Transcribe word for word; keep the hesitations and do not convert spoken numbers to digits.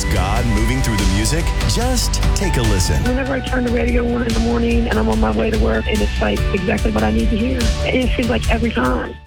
Is God moving through the music? Just take a listen. Whenever I turn the radio on in the morning and I'm on my way to work, and it's like exactly what I need to hear. It seems like every time.